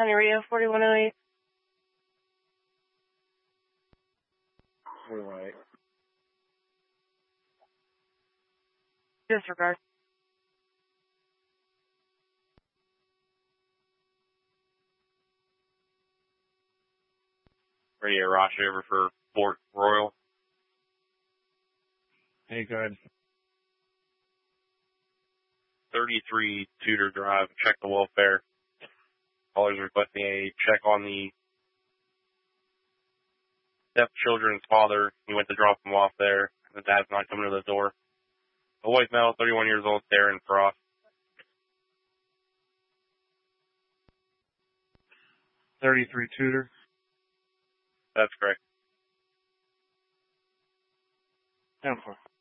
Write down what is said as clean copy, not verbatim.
County Radio 4108. 4108. Disregard. Radio Rochester for Fort Royal. Hey, go ahead. 33 Tudor Drive. Check the welfare. Callers requesting a check on the stepchildren's father. He went to drop them off there. The dad's not coming to the door. A white male, 31 years old, Darren Frost. 33 Tudor. That's correct. 10-4.